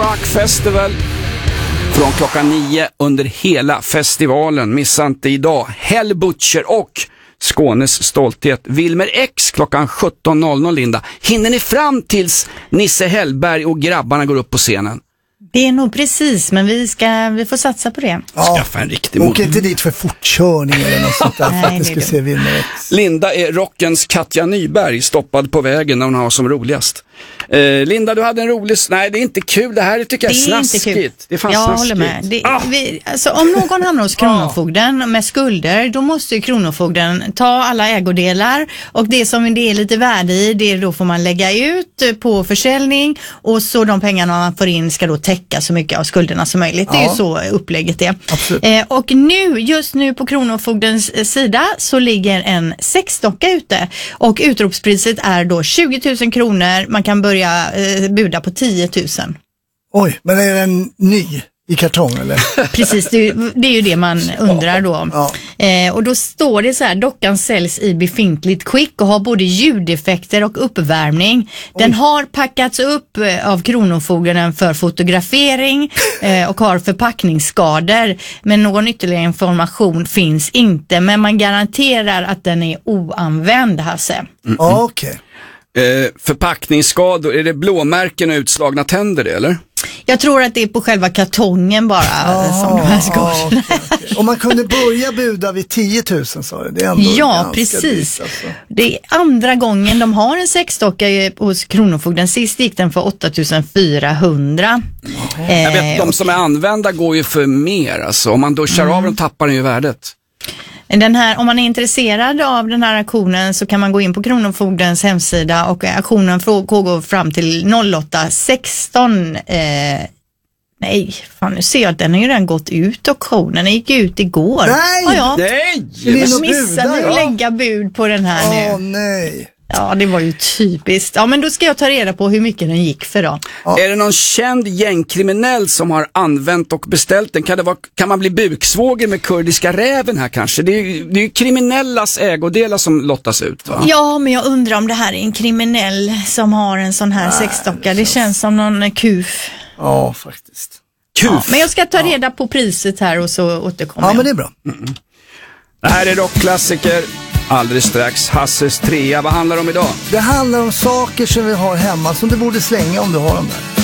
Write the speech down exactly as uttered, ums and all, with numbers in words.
Rock Festival från klockan nio under hela festivalen. Missa inte idag. Hell Butcher och Skånes stolthet. Wilmer X klockan sjutton noll noll, Linda. Hinner ni fram tills Nisse Hellberg och grabbarna går upp på scenen? Det är nog precis, men vi ska vi får satsa på det. Ja, skaffa en riktig motor. Åk inte dit för fortkörning eller något sånt där. Nej, för att du ska se Wilmer X. Linda är rockens Katja Nyberg, stoppad på vägen när hon har som roligast. Eh, Linda, du hade en rolig... Nej, det är inte kul. Det här tycker jag är, är snaskigt. Det är fan jag snaskigt. håller med. Det, ah. vi, alltså, om någon hamnar hos Kronofogden med skulder, då måste ju Kronofogden ta alla ägodelar och det som det är lite värde i, det då får man lägga ut på försäljning och så de pengarna man får in ska då täcka så mycket av skulderna som möjligt. Ja. Det är ju så upplägget är. Eh, och nu, just nu på Kronofogdens sida så ligger en sexdocka ute och utropspriset är då tjugo tusen kronor. Man kan börja eh, buda på tio tusen. Oj, men är den ny i kartong eller? Precis, det, det är ju det man undrar då. Ja. Eh, och då står det så här, dockan säljs i befintligt skick och har både ljudeffekter och uppvärmning. Den Oj. har packats upp av Kronofogden för fotografering eh, och har förpackningsskador. Men någon ytterligare information finns inte. Men man garanterar att den är oanvänd, Hasse. Mm-hmm. Okej. Okay. Eh, förpackningsskador, är det blåmärken och utslagna tänder eller? Jag tror att det är på själva kartongen bara ah, som de här skadorna. Okay, okay. Om man kunde börja buda vid tio tusen så är det ändå ja, precis. Dyrt, alltså. Det är andra gången de har en sexdocka hos Kronofogden. Sist gick den för åtta tusen fyrahundra. Eh, Jag vet, de som är använda går ju för mer. Alltså. Om man duschar mm. av dem tappar den ju värdet. Den här, om man är intresserad av den här aktionen så kan man gå in på Kronofogdens hemsida och aktionen pågår fram till åtta sexton. Eh, nej, fan nu ser jag att den har ju redan gått ut auktionen. Den gick ut igår. Nej! Ah, ja. Nej! Jag missade att lägga bud på den här nu. Åh oh, nej! Ja, det var ju typiskt. Ja, men då ska jag ta reda på hur mycket den gick för då. Ja. Är det någon känd gängkriminell som har använt och beställt den? Kan, det vara, kan man bli buksvåger med kurdiska räven här kanske? Det är ju, det är ju kriminellas ägodelar som lottas ut, va? Ja, men jag undrar om det här är en kriminell som har en sån här sexdocka. Det känns som någon kuf. Ja, faktiskt. Kuf? Ja, men jag ska ta reda på priset här och så återkommer jag. Ja, men det är bra. Mm. Det här är rockklassiker. Alldeles strax Hasses trea. Vad handlar det om idag? Det handlar om saker som vi har hemma som du borde slänga om du har dem där.